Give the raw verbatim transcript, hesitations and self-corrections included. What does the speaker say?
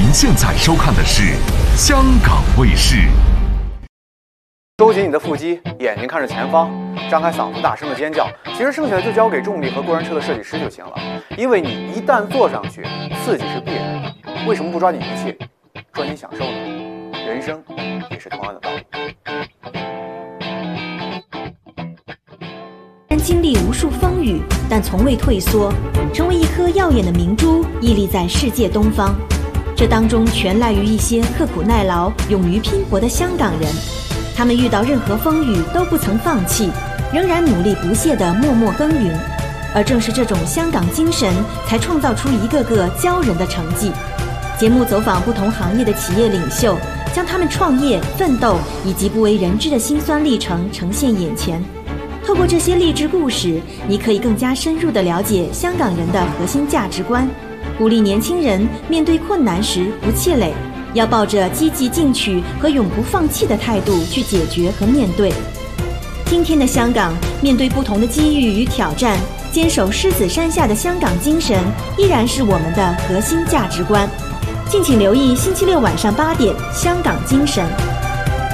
您现在收看的是香港卫视。 收紧你的腹肌，眼睛看着前方，张开嗓子大声的尖叫。其实剩下的就交给重力和过山车的设计师就行了，因为你一旦坐上去，刺激是必然的。为什么不抓紧一切，抓紧享受呢？人生也是同样的道理。 经历无数风雨，但从未退缩，成为一颗耀眼的明珠，屹立在世界东方。这当中全赖于一些刻苦耐劳、勇于拼搏的香港人。他们遇到任何风雨都不曾放弃，仍然努力不懈地默默耕耘。而正是这种香港精神，才创造出一个个骄人的成绩。节目走访不同行业的企业领袖，将他们创业、奋斗以及不为人知的辛酸历程呈现眼前。透过这些励志故事，你可以更加深入地了解香港人的核心价值观，鼓励年轻人面对困难时不气馁，要抱着积极进取和永不放弃的态度去解决和面对。今天的香港，面对不同的机遇与挑战，坚守狮子山下的香港精神依然是我们的核心价值观。敬请留意星期六晚上八点《香港精神》。